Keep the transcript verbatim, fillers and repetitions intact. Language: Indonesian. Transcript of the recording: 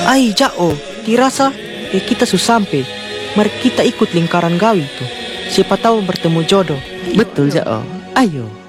Ai, Jao, dirasa eh kita sudah sampai. Mari kita ikut lingkaran gawi itu. Siapa tahu bertemu jodoh. Betul, Jao. Ayo.